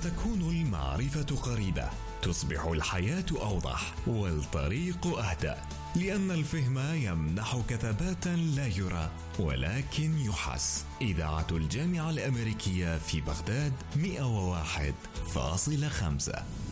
تكون المعرفة قريبة، تصبح الحياة أوضح والطريق أهدأ، لأن الفهم يمنحك ثباتا لا يرى ولكن يحس. إذاعة الجامعة الأمريكية في بغداد 101.5.